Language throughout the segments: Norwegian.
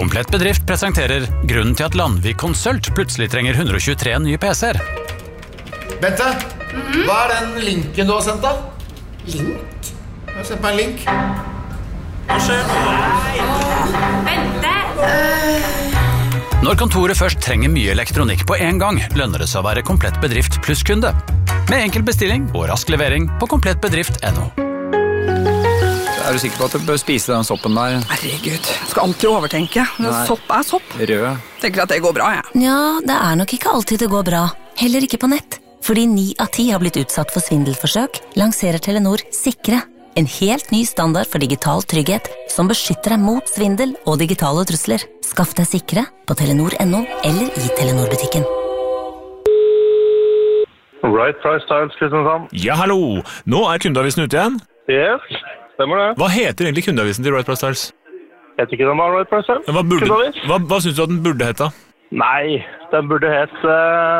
Komplett Bedrift presenterer grunnen til at Landvik Konsult plutselig trenger 123 nye PC-er. Bente, hva den linken du har sendt da? Link? Du har sendt meg en link. Hva skjer? Bente! Når kontoret først trenger mye elektronikk på en gang, lønner det seg å være Komplett Bedrift pluss-kunde. Med enkel bestilling og rask levering på komplettbedrift.no. Er du sikker på at du bør spise den soppen der? Herregud, jeg skal alltid overtenke. Sopp er sopp. Rød. Tenker at det går bra, jeg. Ja, det er nok ikke alltid det går bra. Heller ikke på nett. Fordi 9 av 10 har blitt utsatt for svindelforsøk, lanserer Telenor Sikre. En helt ny standard for digital trygghet som beskytter deg mot svindel og digitale trusler. Skaff deg Sikre på telenor.no eller i Telenor-butikken. Right Price Tiles, Kristiansand. Ja, hallo! Nå er kundeavisen ute igjen. Yes, stemmer det. Hva heter egentlig kundeavisen til Right Price Tiles? Jeg vet ikke den har Right Price Tiles. Hva synes du at den burde hete? Nei, den burde hete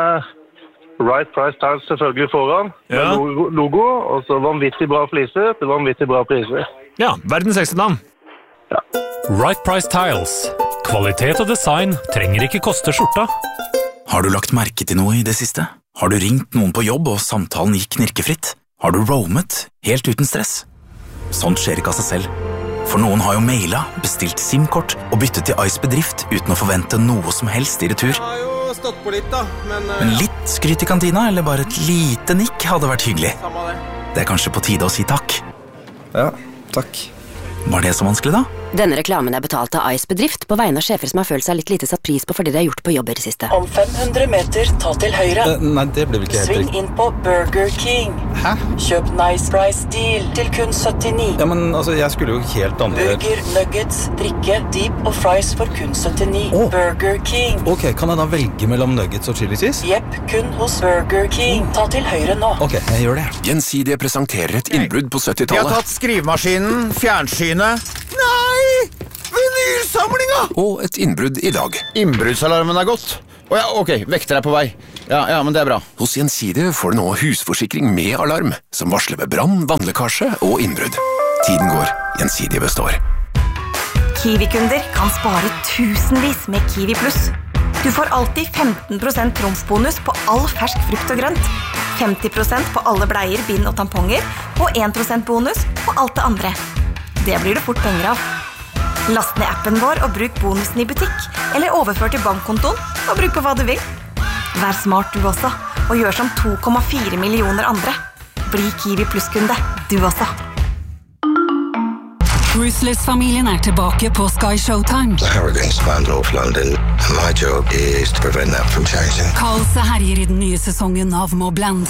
Right Price Tiles selvfølgelig foran. Ja. Med logo, og så vanvittig bra fliser til vanvittig bra priser. Ja, verdens ekste navn. Ja. Right Price Tiles. Kvalitet og design trenger ikke koste skjorta. Har du lagt merke til noe i det siste? Har du ringt noen på jobb og samtalen gikk knirkefritt? Har du roamet helt uten stress? Sånt skjer ikke av seg selv. For noen har jo mailet, bestilt SIM-kort og byttet til Ice Bedrift uten å forvente noe som helst i retur. Jeg har jo stått på litt da, Men litt skryt i kantina eller bare et lite nikk hadde vært hyggelig. Samme det. Det er kanskje på tide å si takk. Ja, takk. Var det så vanskelig da? Denne reklamen er betalt av Ice Bedrift på vegne av sjefer som har følt seg litt lite satt pris på for det de har gjort på jobb i det siste. Om 500 meter, ta til høyre. Nei, det ble vel ikke helt Sving riktig. inn på Burger King. Hæ? Kjøp Nice Price Deal til kun 79. Ja, men altså, jeg skulle jo helt andre... Burger, nuggets, drikke, deep og fries for kun 79. Burger King. Ok, kan jeg da velge mellom nuggets og chili cheese? Jepp, kun hos Burger King. Ta til høyre nå. Ok, jeg gjør det. Gjensidige presenterer et innbrudd på Jeg 70-tallet. har tatt skrivemaskinen, fjernsynet. Nei! Vinylsamlinga! Og et innbrudd i dag. Innbruddsalarmen er gått. Ja, ok, vekter er på vei. Ja, men det er bra. Hos Gjensidige får du nå husforsikring med alarm, som varsler ved brann, vannlekkasje og innbrudd. Tiden går, Gjensidige består. Kiwi-kunder kan spare tusenvis med Kiwi Plus. Du får alltid 15% trumfbonus på all fersk frukt og grønt, 50% på alle bleier, bind og tamponger, og 1% bonus på alt det andre. Det blir det fort penger av. Last ned appen vår og bruk bonusen i butikk, eller overfør til bankkontoen og bruk på hva du vil. Vær smart du også, og gjør som 2,4 millioner andre. Bli Kiwi Plus-kunde, du også. Ruthless-familien er tilbake på Sky Showtime. The Harrogans spanned North London, and my job is to prevent that from changing. Kaoset herjer i den nye sesongen av Mobland.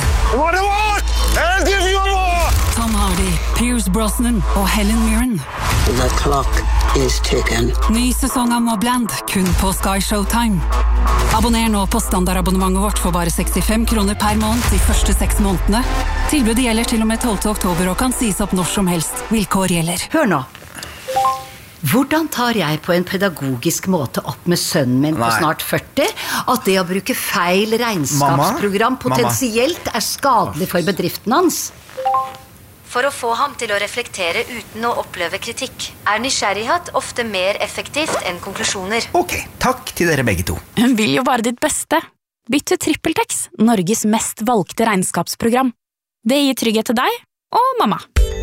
Tom Hardy, Pierce Brosnan og Helen Mirren. The clock is ticking. Ny sesong av Mobland, kun på Sky Showtime. Abonner nå på standardabonnementet vårt for bare 65 kroner per måned de første 6 månedene. Tilbudet gjelder til og med 12. oktober og kan sies opp når som helst. Vilkår gjelder. Hør nå. Hvordan tar jeg på en pedagogisk måte opp med sønnen min på snart 40 at det å bruke feil regnskapsprogram potensielt er skadelig for bedriften hans? For å få ham til å reflektere uten å oppleve kritikk, er nysgjerrighet ofte mer effektivt enn konklusjoner. Ok, takk til dere begge to. Hun vil jo bare ditt beste. Bytt til TrippelTex, Norges mest valgte regnskapsprogram. Det gir trygghet til deg og mamma.